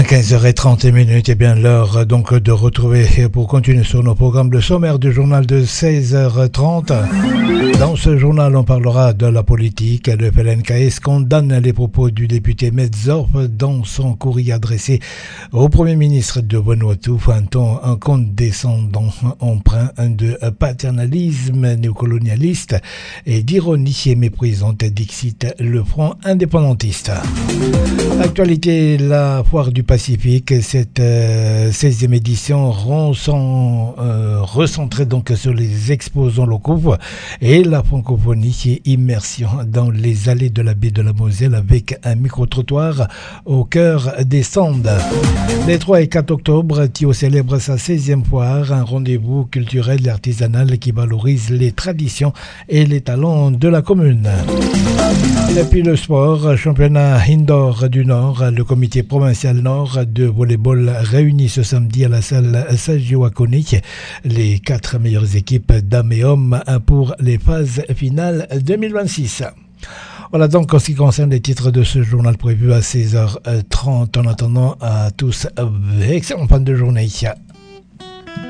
15h30 et bien l'heure donc de retrouver pour continuer sur nos programmes le sommaire du journal de 16h30. Dans ce journal, on parlera de la politique. Le PLNKS condamne les propos du député Metzorf dans son courrier adressé au Premier ministre de Vanuatu, un condescendant empreint de paternalisme néocolonialiste et d'ironie méprisante, dixit le Front indépendantiste. Actualité, la foire du Pacifique, cette 16e édition recentrée donc sur les exposants locaux et la francophonie et immersion dans les allées de la baie de la Moselle avec un micro-trottoir au cœur des Sandes. Les 3 et 4 octobre, Thio célèbre sa 16e foire, un rendez-vous culturel et artisanal qui valorise les traditions et les talents de la commune. Et puis le sport, championnat indoor du Nord, le comité provincial Nord de volleyball réunit ce samedi à la salle Sagio Akoni les 4 meilleures équipes dames et hommes pour les phases finales 2026. Voilà donc en ce qui concerne les titres de ce journal prévu à 16h30. En attendant à tous, excellente fin de journée.